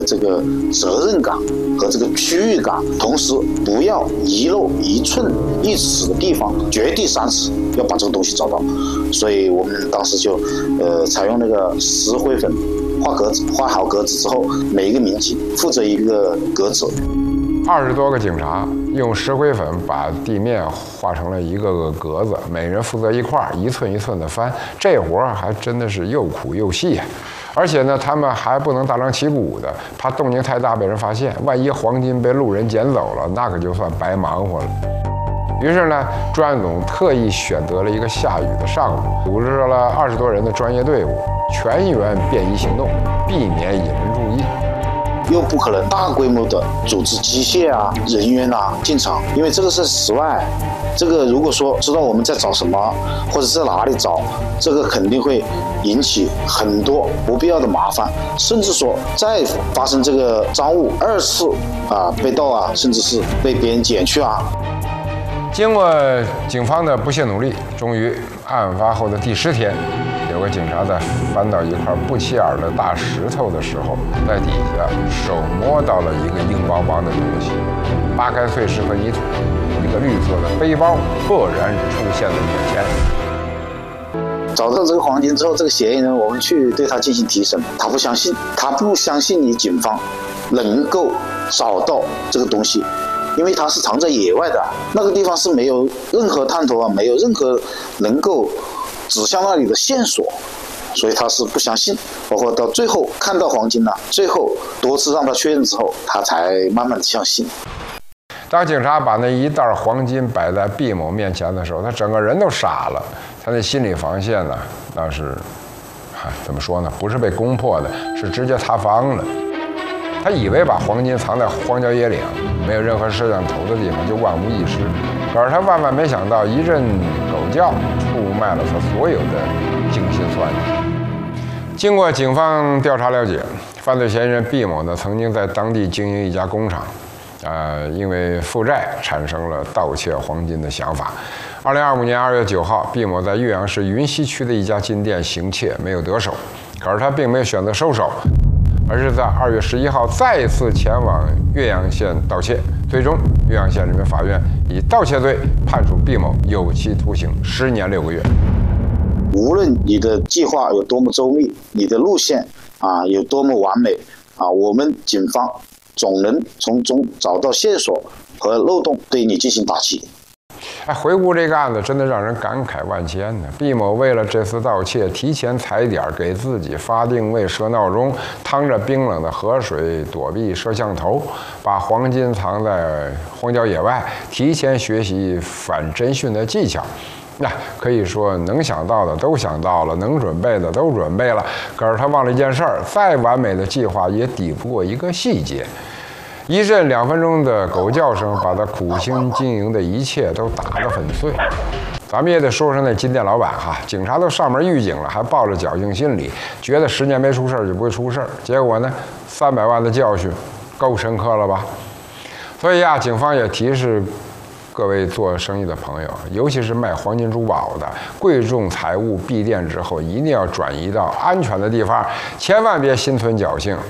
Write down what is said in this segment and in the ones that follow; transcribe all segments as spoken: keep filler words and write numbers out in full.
这个责任感和这个区域感，同时不要遗漏一寸一尺的地方，掘地三尺，要把这个东西找到。所以我们当时就呃采用那个石灰粉画格子，画好格子之后，每一个民警负责一个格子。 二十多个警察用石灰粉把地面画成了一个个格子，每人负责一块，一寸一寸的翻。这活儿还真的是又苦又细啊！而且呢，他们还不能大张旗鼓的，怕动静太大被人发现，万一黄金被路人捡走了，那可就算白忙活了。于是呢，专案总特意选择了一个下雨的上午，组织了二十多人的专业队伍，全员便衣行动，避免引人注意。 又不可能大规模的组织机械啊、人员啊进场，因为这个是室外。这个如果说知道我们在找什么，或者在哪里找，这个肯定会引起很多不必要的麻烦，甚至说再发生这个赃物二次啊被盗啊，甚至是被别人捡去啊。 经过警方的不懈努力，终于案发后的第十天，有个警察在翻到一块不起眼的大石头的时候，在底下手摸到了一个硬邦邦的东西，扒开碎石和泥土，一个绿色的背包赫然出现在眼前。 找到这个黄金之后，这个嫌疑人我们去对他进行提审，他不相信，他不相信你警方能够找到这个东西。因为它是藏在野外的，那个地方是没有任何探头啊，没有任何能够指向那里的线索，所以他是不相信。包括到最后看到黄金了，最后多次让他确认之后，他才慢慢的相信。 当警察把那一袋黄金摆在毕某面前的时候，他整个人都傻了，他那心理防线呢，那是，啊，怎么说呢？不是被攻破的，是直接塌方了。他以为把黄金藏在荒郊野岭，没有任何摄像头的地方就万无一失，可是他万万没想到，一阵狗叫出卖了他所有的精心算计。经过警方调查了解，犯罪嫌疑人毕某呢，曾经在当地经营一家工厂，呃，因为负债产生了盗窃黄金的想法。二零二五年二月九号，毕某在岳阳市云溪区的一家金店行窃，没有得手，可是他并没有选择收手，而是在二月十一号再次前往岳阳县盗窃，最终岳阳县人民法院以盗窃罪判处毕某有期徒刑十年六个月。 无论你的计划有多么周密，你的路线啊有多么完美啊，我们警方总能从中找到线索和漏洞，对你进行打击。 哎，回顾这个案子，真的让人感慨万千呢。毕某为了这次盗窃，提前踩点，给自己发定位、设闹钟，趟着冰冷的河水躲避摄像头，把黄金藏在荒郊野外，提前学习反侦讯的技巧。那、啊、可以说能想到的都想到了，能准备的都准备了。可是他忘了一件事儿，再完美的计划也抵不过一个细节。一阵两分钟的狗叫声，把他苦心经营的一切都打得粉碎。咱们也得说说那金店老板哈，警察都上门预警了，还抱着侥幸心理，觉得十年没出事就不会出事，结果呢，三百万的教训，够深刻了吧？所以啊，警方也提示各位做生意的朋友，尤其是卖黄金珠宝的，贵重财物闭店之后，一定要转移到安全的地方，千万别心存侥幸。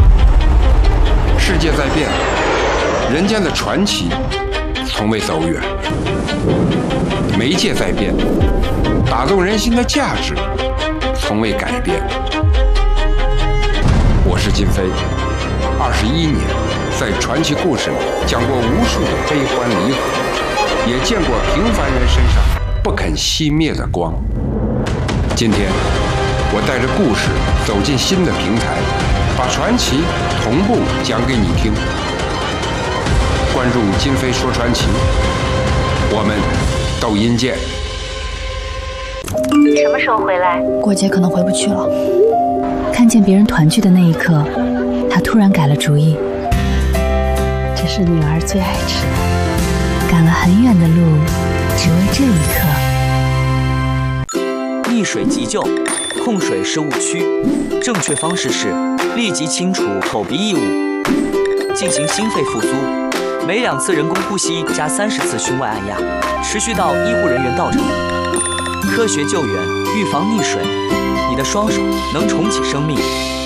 世界在变，人间的传奇从未走远；媒介在变，打动人心的价值从未改变。我是金飞，二十一年，在传奇故事里讲过无数的悲欢离合，也见过平凡人身上不肯熄灭的光。今天，我带着故事走进新的平台，把传奇同步讲给你听。关注金飞说传奇，我们抖音见。 什么时候回来？ 过节可能回不去了。看见别人团聚的那一刻，他突然改了主意。 这是女儿最爱吃的。 赶了很远的路，只为这一刻。 溺水急救，控水是误区，正确方式是立即清除口鼻异物，进行心肺复苏，每两次人工呼吸加三十次胸外按压，持续到医护人员到场。科学救援，预防溺水，你的双手能重启生命。